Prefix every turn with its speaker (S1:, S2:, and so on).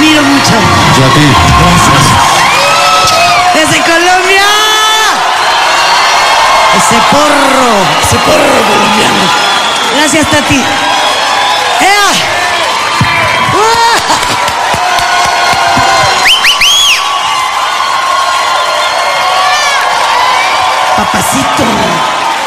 S1: admiro mucho.
S2: Yo a ti.
S1: Gracias. Desde Colombia. Ese porro colombiano. Gracias, Tati. ¡Ea! Papacito.